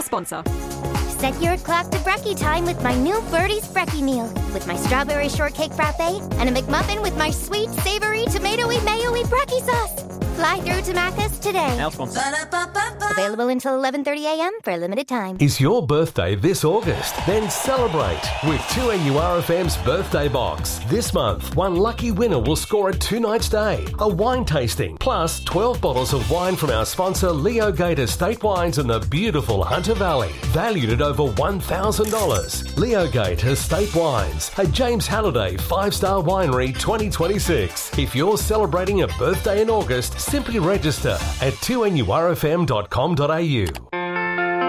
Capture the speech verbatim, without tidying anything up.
sponsor. Set your clock to brekkie time with my new Birdie's Brekkie meal. With my strawberry shortcake frappe and a McMuffin with my sweet, savory, tomatoey, mayo-y brekkie sauce. Fly through to Macca's today. Our sponsor. Available until eleven thirty a.m. for a limited time. Is your birthday this August? Then celebrate with two N U R F M's birthday box. This month, one lucky winner will score a two-night stay, a wine tasting, plus twelve bottles of wine from our sponsor Leo Gate Estate Wines in the beautiful Hunter Valley, valued at over one thousand dollars. Leo Gate Estate Wines, a James Halliday five-star winery twenty twenty-six. If you're celebrating a birthday in August, simply register at two N U R F M dot com dot a u.